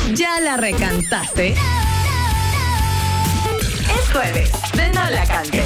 ¿Ya la recantaste? Es jueves de No la cantes.